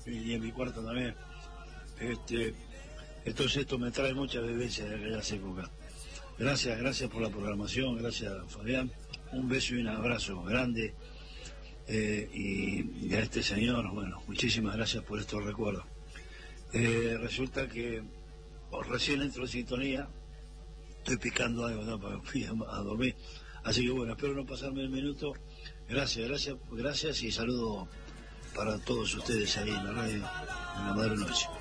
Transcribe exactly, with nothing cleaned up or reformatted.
y en mi cuarto también. Este, entonces esto me trae muchas vivencias de aquellas épocas. Gracias, gracias por la programación, gracias Fabián. Un beso y un abrazo grande. Eh, y, y a este señor, bueno, muchísimas gracias por estos recuerdos. Eh, resulta que oh, recién entro en sintonía, estoy picando algo, ¿no? Para fui a, a dormir. Así que bueno, espero no pasarme el minuto. Gracias, gracias, gracias y saludo para todos ustedes ahí en la radio, en la madre noche.